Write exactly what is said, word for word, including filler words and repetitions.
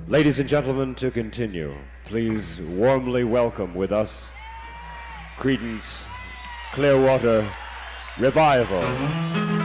Ladies and gentlemen, to continue, please warmly welcome with us Creedence Clearwater Revival.